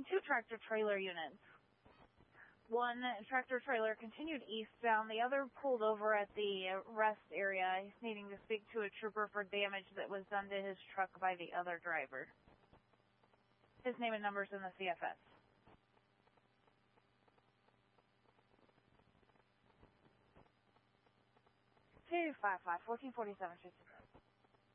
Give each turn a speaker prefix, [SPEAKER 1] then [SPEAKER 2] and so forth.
[SPEAKER 1] Two tractor-trailer units. One tractor-trailer continued eastbound. The other pulled over at the rest area. He's needing to speak to a trooper for damage that was done to his truck by the other driver. His name and number's in the CFS. 255-1447.